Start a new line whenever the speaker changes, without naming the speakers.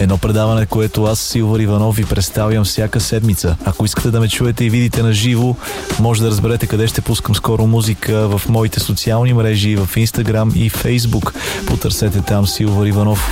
Едно предаване, което аз, Силвър Иванов, ви представям всяка седмица. Ако искате да ме чуете и видите на живо, може да разберете къде ще пускам скоро музика в моите социални мрежи, в Instagram и Facebook. Потърсете там Силвър Иванов.